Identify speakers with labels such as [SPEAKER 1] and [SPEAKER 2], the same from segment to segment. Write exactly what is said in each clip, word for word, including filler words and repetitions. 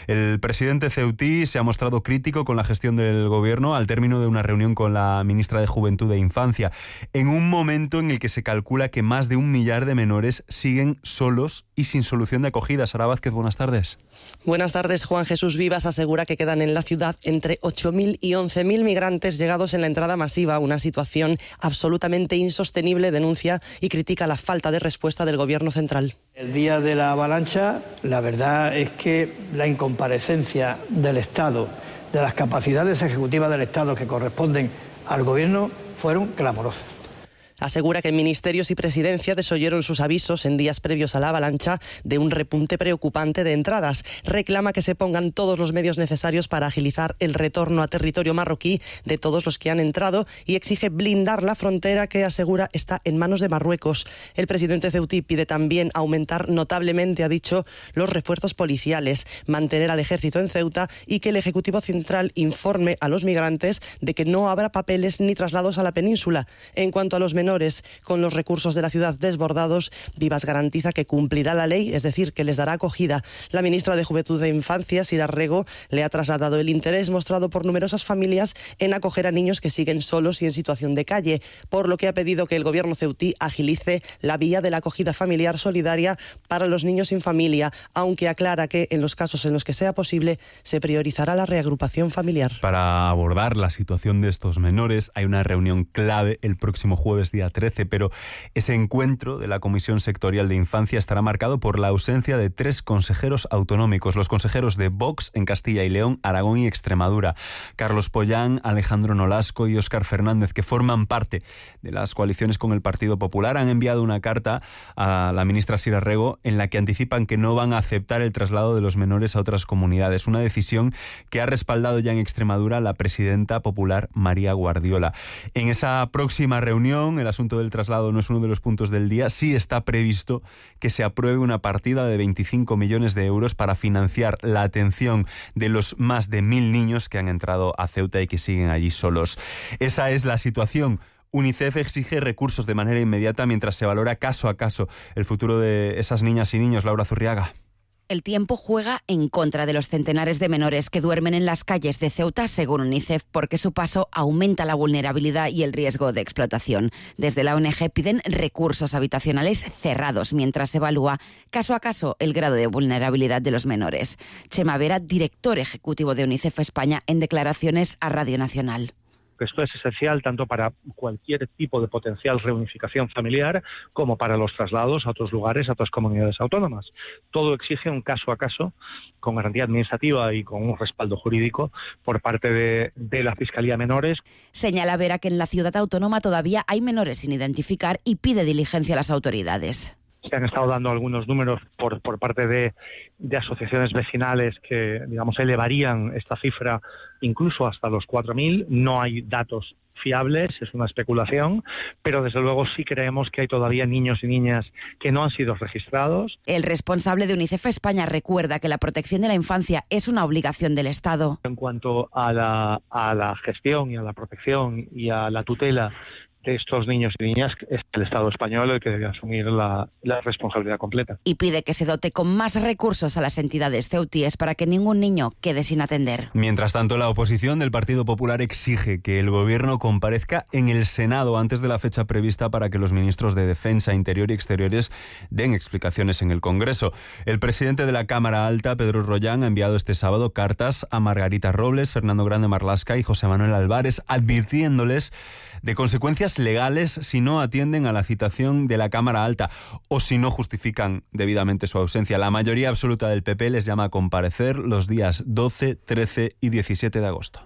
[SPEAKER 1] El presidente ceutí se ha mostrado crítico con la gestión del gobierno al término de una reunión con la ministra de Juventud e Infancia, en un momento en el que se calcula que más de un millar de menores siguen solos y sin solución de acogida. Sara Vázquez, buenas tardes.
[SPEAKER 2] Buenas tardes. Juan Jesús Vivas asegura que quedan en la ciudad entre ocho mil y once mil migrantes llegados en la entrada masiva, una situación absolutamente insostenible, denuncia y critica la falta de respuesta del gobierno central.
[SPEAKER 3] El día de la avalancha, la verdad es que la incomparecencia del Estado, de las capacidades ejecutivas del Estado que corresponden al gobierno, fueron clamorosas.
[SPEAKER 2] Asegura que ministerios y presidencia desoyeron sus avisos en días previos a la avalancha de un repunte preocupante de entradas. Reclama que se pongan todos los medios necesarios para agilizar el retorno a territorio marroquí de todos los que han entrado y exige blindar la frontera que asegura está en manos de Marruecos. El presidente ceutí pide también aumentar notablemente, ha dicho, los refuerzos policiales, mantener al ejército en Ceuta y que el Ejecutivo Central informe a los migrantes de que no habrá papeles ni traslados a la península. En cuanto a los menores, con los recursos de la ciudad desbordados, Vivas garantiza que cumplirá la ley, es decir, que les dará acogida. La ministra de Juventud e Infancia, Sira Rego, le ha trasladado el interés mostrado por numerosas familias en acoger a niños que siguen solos y en situación de calle, por lo que ha pedido que el gobierno ceutí agilice la vía de la acogida familiar solidaria para los niños sin familia, aunque aclara que en los casos en los que sea posible se priorizará la reagrupación familiar.
[SPEAKER 1] Para abordar la situación de estos menores hay una reunión clave el próximo jueves día trece, pero ese encuentro de la Comisión Sectorial de Infancia estará marcado por la ausencia de tres consejeros autonómicos, los consejeros de Vox en Castilla y León, Aragón y Extremadura, Carlos Pollán, Alejandro Nolasco y Óscar Fernández, que forman parte de las coaliciones con el Partido Popular. Han enviado una carta a la ministra Sira Rego en la que anticipan que no van a aceptar el traslado de los menores a otras comunidades, una decisión que ha respaldado ya en Extremadura la presidenta popular María Guardiola. En esa próxima reunión, el asunto del traslado no es uno de los puntos del día. Sí está previsto que se apruebe una partida de veinticinco millones de euros para financiar la atención de los más de mil niños que han entrado a Ceuta y que siguen allí solos. Esa es la situación. UNICEF exige recursos de manera inmediata mientras se valora caso a caso el futuro de esas niñas y niños. Laura Zurriaga.
[SPEAKER 4] El tiempo juega en contra de los centenares de menores que duermen en las calles de Ceuta, según UNICEF, porque su paso aumenta la vulnerabilidad y el riesgo de explotación. Desde la O N G piden recursos habitacionales cerrados mientras se evalúa caso a caso el grado de vulnerabilidad de los menores. Chema Vera, director ejecutivo de UNICEF España, en declaraciones a Radio Nacional.
[SPEAKER 5] Esto es esencial tanto para cualquier tipo de potencial reunificación familiar como para los traslados a otros lugares, a otras comunidades autónomas. Todo exige un caso a caso con garantía administrativa y con un respaldo jurídico por parte de, de la Fiscalía de Menores.
[SPEAKER 4] Señala Vera que en la ciudad autónoma todavía hay menores sin identificar y pide diligencia a las autoridades.
[SPEAKER 5] Se han estado dando algunos números por, por parte de, de asociaciones vecinales que, digamos, elevarían esta cifra incluso hasta los cuatro mil. No hay datos fiables, es una especulación, pero desde luego sí creemos que hay todavía niños y niñas que no han sido registrados.
[SPEAKER 4] El responsable de UNICEF España recuerda que la protección de la infancia es una obligación del Estado.
[SPEAKER 5] En cuanto a la, a la gestión y a la protección y a la tutela de estos niños y niñas, es el Estado español el que debe asumir la, la responsabilidad completa.
[SPEAKER 4] Y pide que se dote con más recursos a las entidades ceutíes para que ningún niño quede sin atender.
[SPEAKER 1] Mientras tanto, la oposición del Partido Popular exige que el Gobierno comparezca en el Senado antes de la fecha prevista para que los ministros de Defensa, Interior y Exteriores den explicaciones en el Congreso. El presidente de la Cámara Alta, Pedro Rollán, ha enviado este sábado cartas a Margarita Robles, Fernando Grande Marlaska y José Manuel Álvarez, advirtiéndoles de consecuencias legales si no atienden a la citación de la Cámara Alta o si no justifican debidamente su ausencia. La mayoría absoluta del P P les llama a comparecer los días doce, trece y diecisiete de agosto.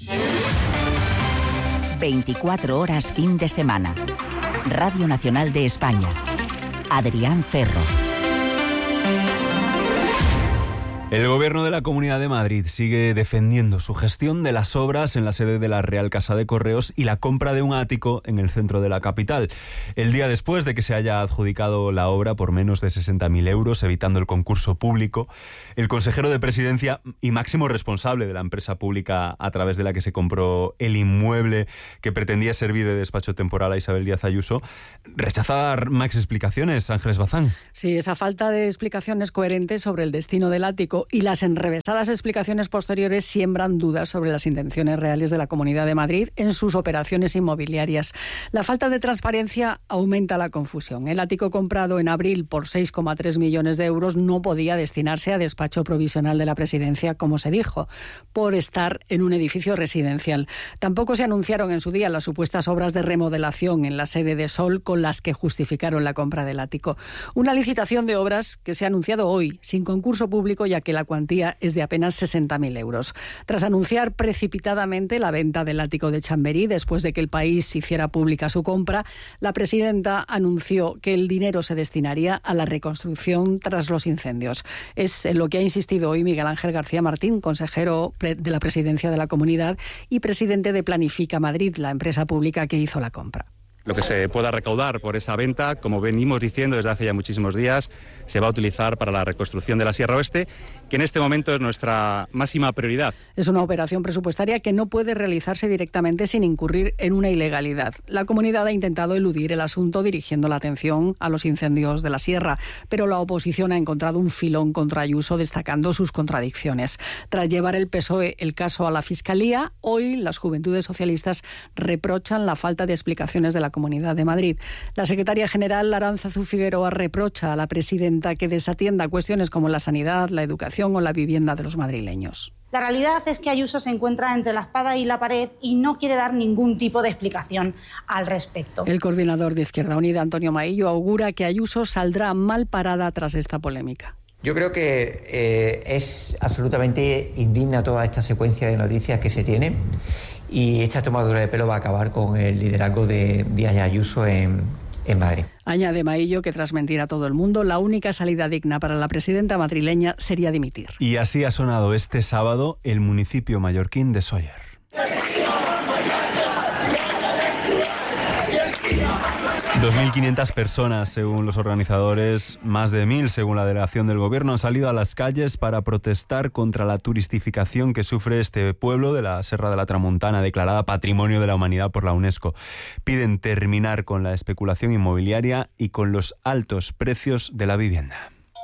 [SPEAKER 6] veinticuatro horas fin de semana. Radio Nacional de España. Adrián Ferro.
[SPEAKER 1] El Gobierno de la Comunidad de Madrid sigue defendiendo su gestión de las obras en la sede de la Real Casa de Correos y la compra de un ático en el centro de la capital. El día después de que se haya adjudicado la obra por menos de sesenta mil euros, evitando el concurso público, el consejero de Presidencia y máximo responsable de la empresa pública a través de la que se compró el inmueble que pretendía servir de despacho temporal a Isabel Díaz Ayuso, rechaza dar más explicaciones. Ángeles Bazán.
[SPEAKER 7] Sí, esa falta de explicaciones coherentes sobre el destino del ático pasado y las enrevesadas explicaciones posteriores siembran dudas sobre las intenciones reales de la Comunidad de Madrid en sus operaciones inmobiliarias. La falta de transparencia aumenta la confusión. El ático comprado en abril por seis coma tres millones de euros no podía destinarse a despacho provisional de la Presidencia, como se dijo, por estar en un edificio residencial. Tampoco se anunciaron en su día las supuestas obras de remodelación en la sede de Sol con las que justificaron la compra del ático. Una licitación de obras que se ha anunciado hoy, sin concurso público, ya que la cuantía es de apenas sesenta mil euros. Tras anunciar precipitadamente la venta del ático de Chamberí, después de que el país hiciera pública su compra, la presidenta anunció que el dinero se destinaría a la reconstrucción tras los incendios. Es en lo que ha insistido hoy Miguel Ángel García Martín, consejero de la Presidencia de la Comunidad y presidente de Planifica Madrid, la empresa pública que hizo la compra.
[SPEAKER 8] Lo que se pueda recaudar por esa venta, como venimos diciendo desde hace ya muchísimos días, se va a utilizar para la reconstrucción de la Sierra Oeste, que en este momento es nuestra máxima prioridad.
[SPEAKER 7] Es una operación presupuestaria que no puede realizarse directamente sin incurrir en una ilegalidad. La comunidad ha intentado eludir el asunto dirigiendo la atención a los incendios de la Sierra, pero la oposición ha encontrado un filón contra Ayuso, destacando sus contradicciones. Tras llevar el P S O E el caso a la Fiscalía, hoy las Juventudes Socialistas reprochan la falta de explicaciones de la Comunidad de Madrid. La secretaria general Arantzazu Figueroa reprocha a la presidenta que desatienda cuestiones como la sanidad, la educación o la vivienda de los madrileños.
[SPEAKER 9] La realidad es que Ayuso se encuentra entre la espada y la pared y no quiere dar ningún tipo de explicación al respecto.
[SPEAKER 7] El coordinador de Izquierda Unida, Antonio Maillo, augura que Ayuso saldrá mal parada tras esta polémica.
[SPEAKER 10] Yo creo que eh, es absolutamente indigna toda esta secuencia de noticias que se tiene y esta tomadura de pelo va a acabar con el liderazgo de Díaz Ayuso en, en Madrid.
[SPEAKER 7] Añade Maillo que tras mentir a todo el mundo, la única salida digna para la presidenta madrileña sería dimitir.
[SPEAKER 1] Y así ha sonado este sábado el municipio mallorquín de Sóller. dos mil quinientas personas, según los organizadores, más de mil, según la delegación del gobierno, han salido a las calles para protestar contra la turistificación que sufre este pueblo de la Serra de la Tramuntana, declarada Patrimonio de la Humanidad por la UNESCO. Piden terminar con la especulación inmobiliaria y con los altos precios de la vivienda.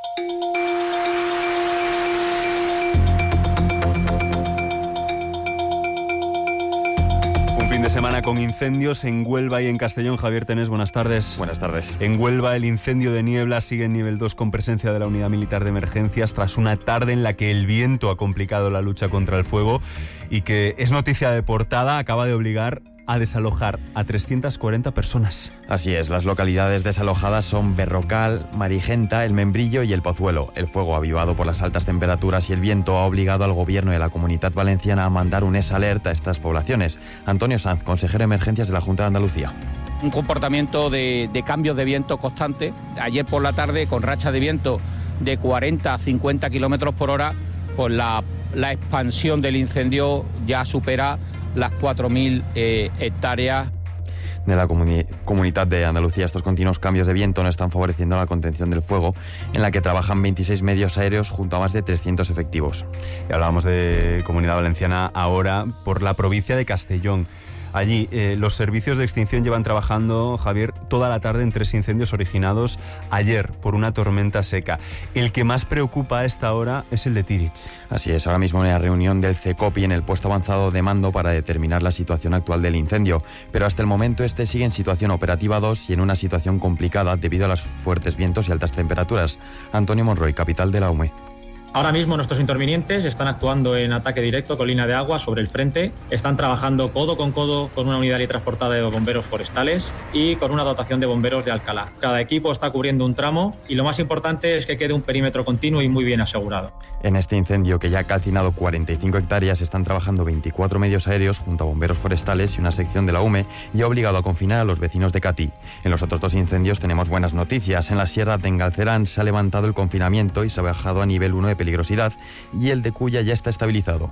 [SPEAKER 1] Fin de semana con incendios en Huelva y en Castellón. Javier Tenés, buenas tardes.
[SPEAKER 11] Buenas tardes.
[SPEAKER 1] En Huelva el incendio de Niebla sigue en nivel dos con presencia de la Unidad Militar de Emergencias tras una tarde en la que el viento ha complicado la lucha contra el fuego y que es noticia de portada, acaba de obligar a desalojar a trescientas cuarenta personas.
[SPEAKER 11] Así es, las localidades desalojadas son Berrocal, Marigenta, El Membrillo y El Pozuelo. El fuego avivado por las altas temperaturas y el viento ha obligado al gobierno de la Comunidad Valenciana a mandar un S alerta a estas poblaciones. Antonio Sanz, consejero de Emergencias de la Junta de Andalucía.
[SPEAKER 12] Un comportamiento de, de cambios de viento constante. Ayer por la tarde, con racha de viento de cuarenta a cincuenta kilómetros por hora, pues la, la expansión del incendio ya supera las cuatro mil eh, hectáreas.
[SPEAKER 11] De la comuni- Comunidad de Andalucía, estos continuos cambios de viento no están favoreciendo la contención del fuego, en la que trabajan veintiséis medios aéreos junto a más de trescientos efectivos.
[SPEAKER 1] Y hablábamos de Comunidad Valenciana ahora por la provincia de Castellón. Allí eh, los servicios de extinción llevan trabajando, Javier, toda la tarde en tres incendios originados ayer por una tormenta seca. El que más preocupa a esta hora es el de Tirich.
[SPEAKER 11] Así es, ahora mismo en la reunión del CECOPI en el puesto avanzado de mando para determinar la situación actual del incendio, pero hasta el momento este sigue en situación operativa dos y en una situación complicada debido a los fuertes vientos y altas temperaturas. Antonio Monroy, capital de la U M E.
[SPEAKER 13] Ahora mismo nuestros intervinientes están actuando en ataque directo con línea de agua sobre el frente, están trabajando codo con codo con una unidad y transportada de bomberos forestales y con una dotación de bomberos de Alcalá. Cada equipo está cubriendo un tramo y lo más importante es que quede un perímetro continuo y muy bien asegurado.
[SPEAKER 11] En este incendio, que ya ha calcinado cuarenta y cinco hectáreas, están trabajando veinticuatro medios aéreos junto a bomberos forestales y una sección de la U M E y ha obligado a confinar a los vecinos de Catí. En los otros dos incendios tenemos buenas noticias. En la Sierra de Engalcerán se ha levantado el confinamiento y se ha bajado a nivel uno de peligrosidad y el de Cuya ya está estabilizado.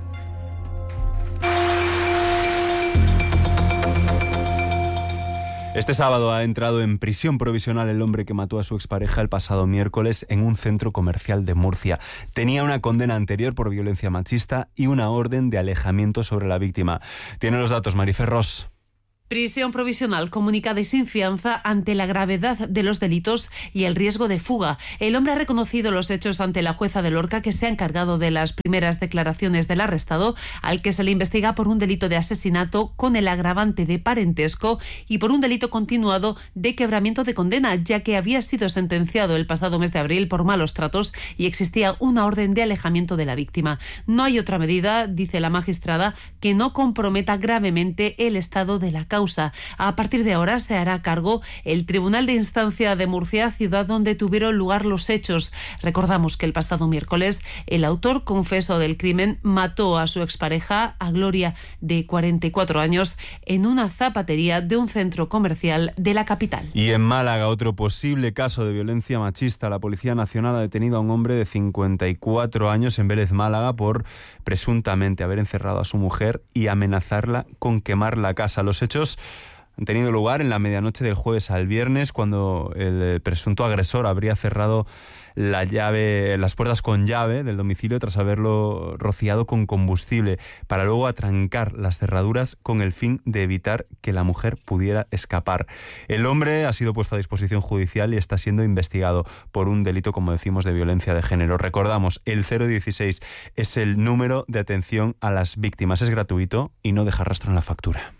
[SPEAKER 1] Este sábado ha entrado en prisión provisional el hombre que mató a su expareja el pasado miércoles en un centro comercial de Murcia. Tenía una condena anterior por violencia machista y una orden de alejamiento sobre la víctima. Tiene los datos Marifer Ross.
[SPEAKER 14] Prisión provisional comunicada y sin fianza ante la gravedad de los delitos y el riesgo de fuga. El hombre ha reconocido los hechos ante la jueza de Lorca, que se ha encargado de las primeras declaraciones del arrestado, al que se le investiga por un delito de asesinato con el agravante de parentesco y por un delito continuado de quebramiento de condena, ya que había sido sentenciado el pasado mes de abril por malos tratos y existía una orden de alejamiento de la víctima. No hay otra medida, dice la magistrada, que no comprometa gravemente el estado de la causa. A partir de ahora se hará cargo el Tribunal de Instancia de Murcia, ciudad donde tuvieron lugar los hechos. Recordamos que el pasado miércoles el autor confeso del crimen mató a su expareja, a Gloria, de cuarenta y cuatro años, en una zapatería de un centro comercial de la capital.
[SPEAKER 1] Y en Málaga, otro posible caso de violencia machista. La Policía Nacional ha detenido a un hombre de cincuenta y cuatro años en Vélez, Málaga, por presuntamente haber encerrado a su mujer y amenazarla con quemar la casa. Los hechos han tenido lugar en la medianoche del jueves al viernes, cuando el presunto agresor habría cerrado la llave, las puertas con llave del domicilio tras haberlo rociado con combustible, para luego atrancar las cerraduras con el fin de evitar que la mujer pudiera escapar. El hombre ha sido puesto a disposición judicial y está siendo investigado por un delito, como decimos, de violencia de género. Recordamos, el cero dieciséis es el número de atención a las víctimas. Es gratuito y no deja rastro en la factura.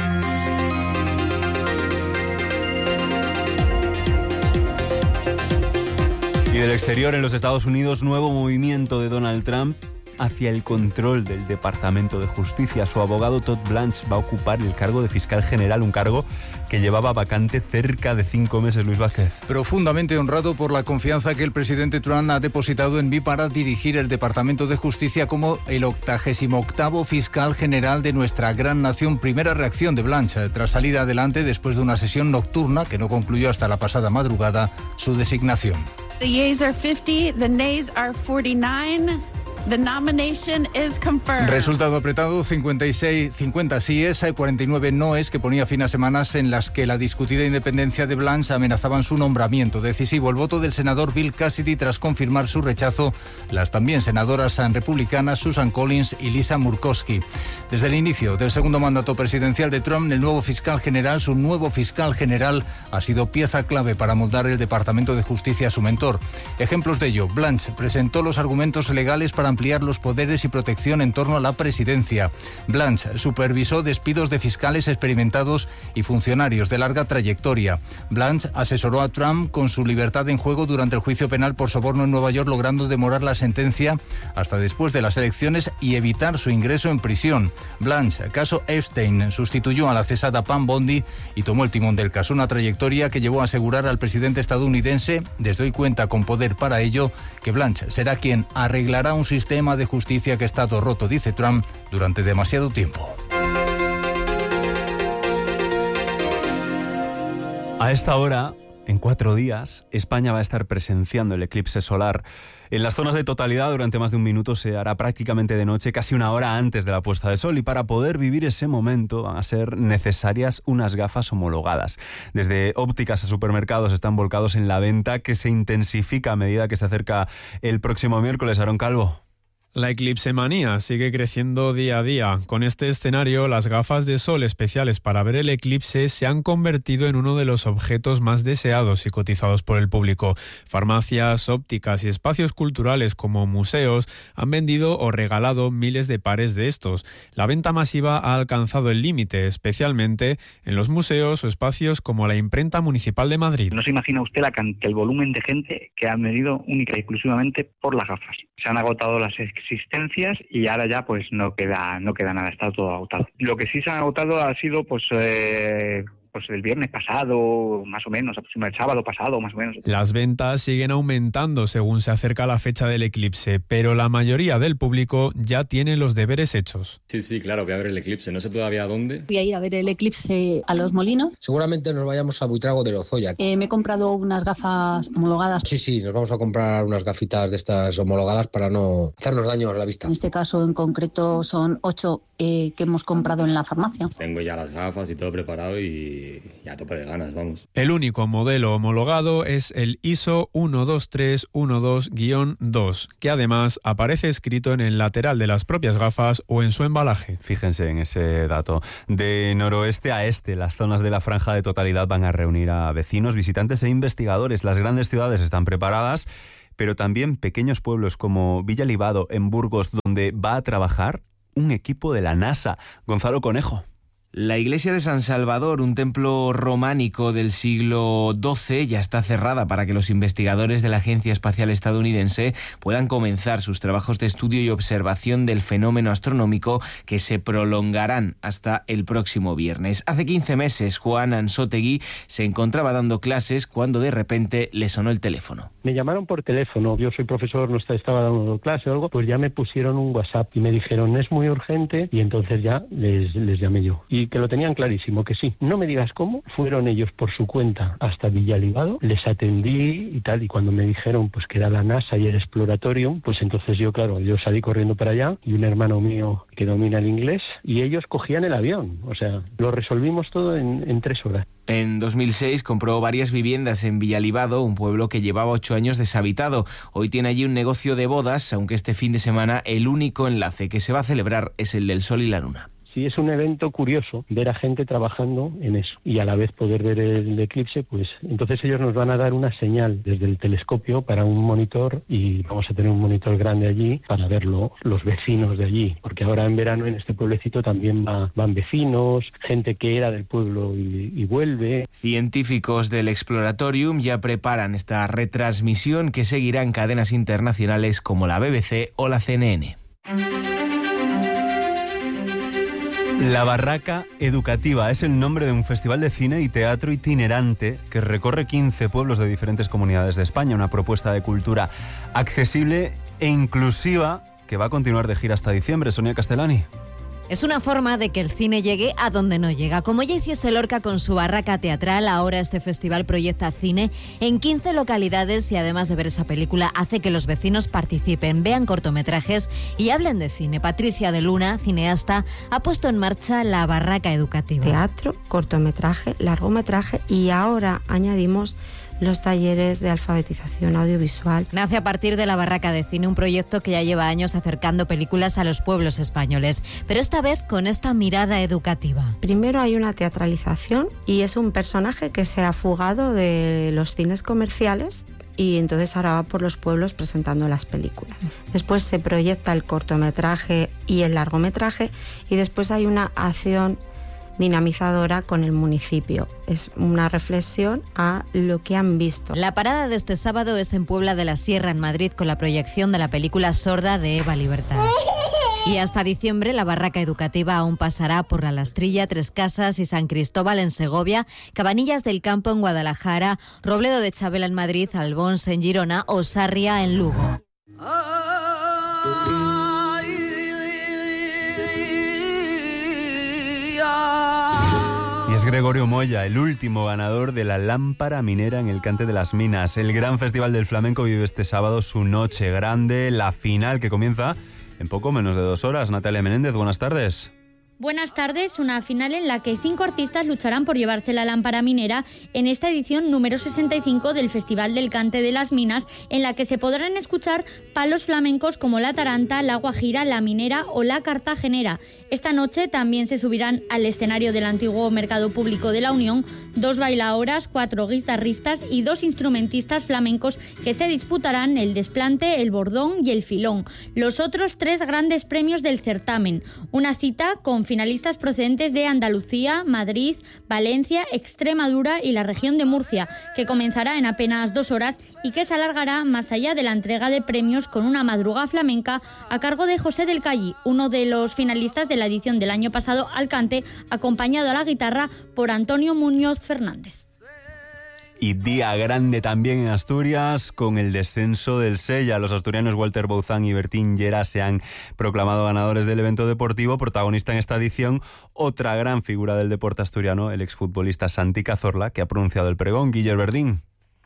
[SPEAKER 1] Y del exterior, en los Estados Unidos, nuevo movimiento de Donald Trump hacia el control del Departamento de Justicia. Su abogado Todd Blanche va a ocupar el cargo de fiscal general, un cargo que llevaba vacante cerca de cinco meses. Luis Vázquez.
[SPEAKER 15] Profundamente honrado por la confianza que el presidente Trump ha depositado en mí para dirigir el Departamento de Justicia como el octagésimo octavo fiscal general de nuestra gran nación. Primera reacción de Blanche tras salir adelante después de una sesión nocturna que no concluyó hasta la pasada madrugada su designación.
[SPEAKER 16] The yeas are fifty, the nays are forty-nine. The nomination is confirmed.
[SPEAKER 15] Resultado apretado, cincuenta y seis, cincuenta síes y cuarenta y nueve noes, que ponía fin a semanas en las que la discutida independencia de Blanche amenazaban su nombramiento. Decisivo el voto del senador Bill Cassidy tras confirmar su rechazo las también senadoras republicanas Susan Collins y Lisa Murkowski. Desde el inicio del segundo mandato presidencial de Trump, el nuevo fiscal general, su nuevo fiscal general, ha sido pieza clave para moldar el Departamento de Justicia a su mentor. Ejemplos de ello: Blanche presentó los argumentos legales para ampliar los poderes y protección en torno a la presidencia. Blanche supervisó despidos de fiscales experimentados y funcionarios de larga trayectoria. Blanche asesoró a Trump con su libertad en juego durante el juicio penal por soborno en Nueva York, logrando demorar la sentencia hasta después de las elecciones y evitar su ingreso en prisión. Blanche, caso Epstein, sustituyó a la cesada Pam Bondi y tomó el timón del caso, una trayectoria que llevó a asegurar al presidente estadounidense, desde hoy cuenta con poder para ello, que Blanche será quien arreglará un sistema sistema de justicia que ha estado roto, dice Trump, durante demasiado tiempo.
[SPEAKER 1] A esta hora, en cuatro días, España va a estar presenciando el eclipse solar. En las zonas de totalidad, durante más de un minuto, se hará prácticamente de noche, casi una hora antes de la puesta de sol. Y para poder vivir ese momento van a ser necesarias unas gafas homologadas. Desde ópticas a supermercados están volcados en la venta, que se intensifica a medida que se acerca el próximo miércoles. Aarón Calvo.
[SPEAKER 17] La eclipsemanía sigue creciendo día a día. Con este escenario, las gafas de sol especiales para ver el eclipse se han convertido en uno de los objetos más deseados y cotizados por el público. Farmacias, ópticas y espacios culturales como museos han vendido o regalado miles de pares de estos. La venta masiva ha alcanzado el límite, especialmente en los museos o espacios como la Imprenta Municipal de Madrid.
[SPEAKER 18] No se imagina usted la cantidad, el volumen de gente que ha medido única y exclusivamente por las gafas. Se han agotado las existencias y ahora ya pues no queda no queda nada, está todo agotado. Lo que sí se ha agotado ha sido pues eh, pues el viernes pasado, más o menos, el sábado pasado, más o menos.
[SPEAKER 17] Las ventas siguen aumentando según se acerca la fecha del eclipse, pero la mayoría del público ya tiene los deberes hechos.
[SPEAKER 19] Sí, sí, claro, voy a ver el eclipse, no sé todavía dónde.
[SPEAKER 20] Voy a ir a ver el eclipse a Los Molinos.
[SPEAKER 21] Seguramente nos vayamos a Buitrago de Lozoya.
[SPEAKER 20] Eh, me he comprado unas gafas homologadas.
[SPEAKER 21] Sí, sí, nos vamos a comprar unas gafitas de estas homologadas para no hacernos daño a la vista.
[SPEAKER 20] En este caso en concreto son ocho eh, que hemos comprado en la farmacia.
[SPEAKER 19] Tengo ya las gafas y todo preparado y y, y a tope de ganas, vamos.
[SPEAKER 17] El único modelo homologado es el I S O uno dos tres uno dos guión dos, que además aparece escrito en el lateral de las propias gafas o en su embalaje.
[SPEAKER 1] Fíjense en ese dato. De noroeste a este, las zonas de la franja de totalidad van a reunir a vecinos, visitantes e investigadores. Las grandes ciudades están preparadas, pero también pequeños pueblos como Villalibado, en Burgos, donde va a trabajar un equipo de la NASA. Gonzalo Conejo.
[SPEAKER 3] La iglesia de San Salvador, un templo románico del siglo doce, ya está cerrada para que los investigadores de la Agencia Espacial Estadounidense puedan comenzar sus trabajos de estudio y observación del fenómeno astronómico, que se prolongarán hasta el próximo viernes. Hace quince meses, Juan Anzotegui se encontraba dando clases cuando de repente le sonó el teléfono.
[SPEAKER 22] Me llamaron por teléfono, yo soy profesor, no estaba dando clase o algo, pues ya me pusieron un WhatsApp y me dijeron, es muy urgente, y entonces ya les, les llamé yo. Y que lo tenían clarísimo, que sí. No me digas cómo, fueron ellos por su cuenta hasta Villalibado, les atendí y tal, y cuando me dijeron pues que era la NASA y el Exploratorium, pues entonces yo, claro, yo salí corriendo para allá, y un hermano mío que domina el inglés, y ellos cogían el avión, o sea, lo resolvimos todo en, en tres horas.
[SPEAKER 3] En dos mil seis compró varias viviendas en Villalibado, un pueblo que llevaba ocho años deshabitado. Hoy tiene allí un negocio de bodas, aunque este fin de semana el único enlace que se va a celebrar es el del Sol y la Luna.
[SPEAKER 22] Sí, es un evento curioso ver a gente trabajando en eso y a la vez poder ver el eclipse, pues entonces ellos nos van a dar una señal desde el telescopio para un monitor, y vamos a tener un monitor grande allí para verlo los vecinos de allí, porque ahora en verano en este pueblecito también va, van vecinos, gente que era del pueblo y, y vuelve.
[SPEAKER 3] Científicos del Exploratorium ya preparan esta retransmisión que seguirá en cadenas internacionales como la B B C o la C N N.
[SPEAKER 1] La Barraca Educativa es el nombre de un festival de cine y teatro itinerante que recorre quince pueblos de diferentes comunidades de España, una propuesta de cultura accesible e inclusiva que va a continuar de gira hasta diciembre. Sonia Castellani.
[SPEAKER 23] Es una forma de que el cine llegue a donde no llega. Como ya hiciese Lorca con su barraca teatral, ahora este festival proyecta cine en quince localidades y además de ver esa película, hace que los vecinos participen, vean cortometrajes y hablen de cine. Patricia de Luna, cineasta, ha puesto en marcha la Barraca Educativa.
[SPEAKER 24] Teatro, cortometraje, largometraje y ahora añadimos los talleres de alfabetización audiovisual.
[SPEAKER 23] Nace a partir de la Barraca de Cine, un proyecto que ya lleva años acercando películas a los pueblos españoles, pero esta vez con esta mirada educativa.
[SPEAKER 24] Primero hay una teatralización y es un personaje que se ha fugado de los cines comerciales y entonces ahora va por los pueblos presentando las películas. Después se proyecta el cortometraje y el largometraje y después hay una acción dinamizadora con el municipio. Es una reflexión a lo que han visto.
[SPEAKER 23] La parada de este sábado es en Puebla de la Sierra, en Madrid, con la proyección de la película Sorda de Eva Libertad. Y hasta diciembre la Barraca Educativa aún pasará por La Lastrilla, Tres Casas y San Cristóbal en Segovia, Cabanillas del Campo en Guadalajara, Robledo de Chabela en Madrid, Albons en Girona o Sarria en Lugo.
[SPEAKER 1] Y es Gregorio Moya, el último ganador de la lámpara minera en el Cante de las Minas. El gran festival del flamenco vive este sábado su noche grande, la final que comienza en poco menos de dos horas. Natalia Menéndez, buenas tardes.
[SPEAKER 25] Buenas tardes, una final en la que cinco artistas lucharán por llevarse la lámpara minera en esta edición número sesenta y cinco del Festival del Cante de las Minas, en la que se podrán escuchar palos flamencos como la taranta, la guajira, la minera o la cartagenera. Esta noche también se subirán al escenario del antiguo Mercado Público de la Unión dos bailadoras, cuatro guitarristas y dos instrumentistas flamencos que se disputarán el desplante, el bordón y el filón, los otros tres grandes premios del certamen. Una cita con finalistas procedentes de Andalucía, Madrid, Valencia, Extremadura y la región de Murcia, que comenzará en apenas dos horas y que se alargará más allá de la entrega de premios con una madruga flamenca a cargo de José del Calle, uno de los finalistas de la edición del año pasado al cante, acompañado a la guitarra por Antonio Muñoz Fernández.
[SPEAKER 1] Y día grande también en Asturias con el descenso del Sella. Los asturianos Walter Bouzán y Bertín Llera se han proclamado ganadores del evento deportivo. Protagonista en esta edición, otra gran figura del deporte asturiano, el exfutbolista Santi Cazorla, que ha pronunciado el pregón. Guillermo Verdín.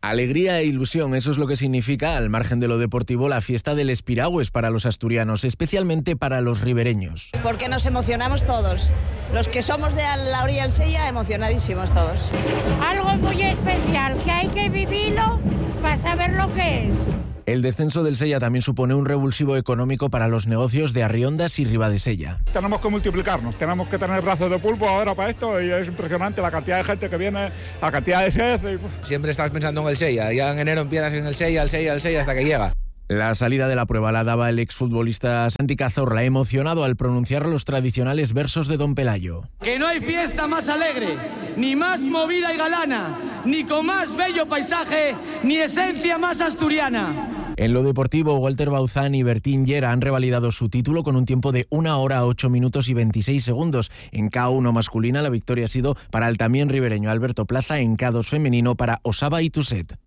[SPEAKER 3] Alegría e ilusión, eso es lo que significa, al margen de lo deportivo, la fiesta del Espiragües para los asturianos, especialmente para los ribereños.
[SPEAKER 2] Porque nos emocionamos todos. Los que somos de la orilla del Sella, emocionadísimos todos.
[SPEAKER 4] Algo muy especial, que hay que vivirlo para saber lo que es.
[SPEAKER 3] El descenso del Sella también supone un revulsivo económico para los negocios de Arriondas y Ribadesella.
[SPEAKER 5] Tenemos que multiplicarnos, tenemos que tener brazos de pulpo ahora para esto y es impresionante la cantidad de gente que viene, la cantidad de sed. Y...
[SPEAKER 6] Siempre estás pensando en el Sella, ya en enero empiezas en el Sella, el Sella, el Sella hasta que llega.
[SPEAKER 3] La salida de la prueba la daba el exfutbolista Santi Cazorla, emocionado al pronunciar los tradicionales versos de Don Pelayo.
[SPEAKER 8] Que no hay fiesta más alegre, ni más movida y galana, ni con más bello paisaje, ni esencia más asturiana.
[SPEAKER 3] En lo deportivo, Walter Bauzán y Bertín Llera han revalidado su título con un tiempo de una hora, ocho minutos y veintiséis segundos. En K uno masculina, la victoria ha sido para el también ribereño Alberto Plaza, en K dos femenino para Osaba y Tuset.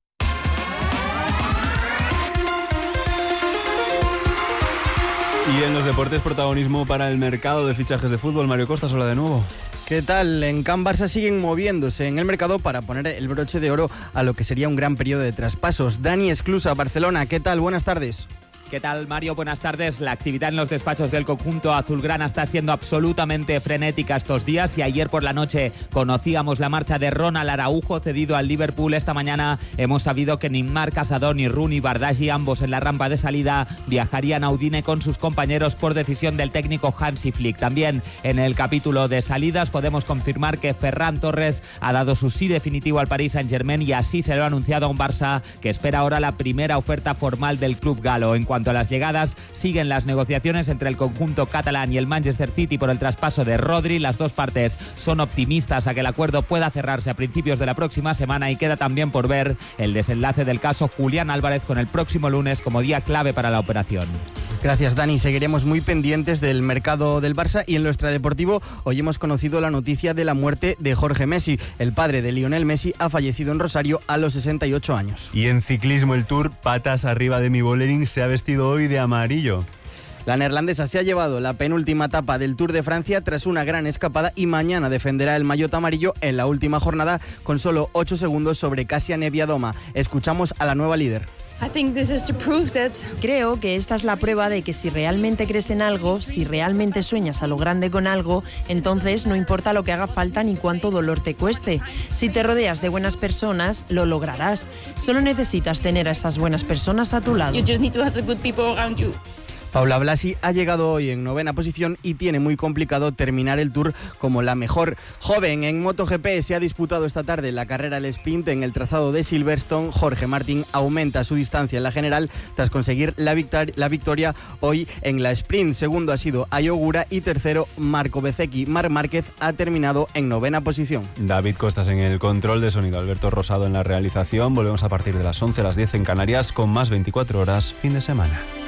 [SPEAKER 1] Y en los deportes, protagonismo para el mercado de fichajes de fútbol. Mario Costas, hola de nuevo.
[SPEAKER 26] ¿Qué tal? En Can Barça siguen moviéndose en el mercado para poner el broche de oro a lo que sería un gran periodo de traspasos. Dani Esclusa, Barcelona, ¿qué tal? Buenas tardes.
[SPEAKER 27] ¿Qué tal, Mario? Buenas tardes. La actividad en los despachos del conjunto azulgrana está siendo absolutamente frenética estos días y ayer por la noche conocíamos la marcha de Ronald Araujo, cedido al Liverpool. Esta mañana hemos sabido que ni Marc Casador ni Rooney Bardghji, ambos en la rampa de salida, viajarían a Udine con sus compañeros por decisión del técnico Hansi Flick. También en el capítulo de salidas podemos confirmar que Ferran Torres ha dado su sí definitivo al Paris Saint-Germain y así se lo ha anunciado a un Barça que espera ahora la primera oferta formal del club galo. En cuanto En cuanto a las llegadas, siguen las negociaciones entre el conjunto catalán y el Manchester City por el traspaso de Rodri. Las dos partes son optimistas a que el acuerdo pueda cerrarse a principios de la próxima semana y queda también por ver el desenlace del caso Julián Álvarez con el próximo lunes como día clave para la operación.
[SPEAKER 26] Gracias, Dani. Seguiremos muy pendientes del mercado del Barça y en lo extradeportivo hoy hemos conocido la noticia de la muerte de Jorge Messi. El padre de Lionel Messi ha fallecido en Rosario a los sesenta y ocho años.
[SPEAKER 1] Y en ciclismo, el Tour, patas arriba de mi Bollering, se ha vestido hoy de amarillo.
[SPEAKER 26] La neerlandesa se ha llevado la penúltima etapa del Tour de Francia tras una gran escapada y mañana defenderá el maillot amarillo en la última jornada con solo ocho segundos sobre Kasia Niewiadoma. Escuchamos a la nueva líder.
[SPEAKER 28] Creo que esta es la prueba de que si realmente crees en algo, si realmente sueñas a lo grande con algo, entonces no importa lo que haga falta ni cuánto dolor te cueste. Si te rodeas de buenas personas, lo lograrás. Solo necesitas tener a esas buenas personas a tu lado.
[SPEAKER 26] You just need to have the good people around you. Paula Blasi ha llegado hoy en novena posición y tiene muy complicado terminar el Tour como la mejor joven. En MotoGP se ha disputado esta tarde la carrera al sprint en el trazado de Silverstone. Jorge Martín aumenta su distancia en la general tras conseguir la, victor- la victoria hoy en la sprint. Segundo ha sido Ayogura y tercero Marco Bezzecchi. Marc Márquez ha terminado en novena posición.
[SPEAKER 1] David Costas en el control de sonido, Alberto Rosado en la realización. Volvemos a partir de las once, a las diez en Canarias con más veinticuatro horas fin de semana.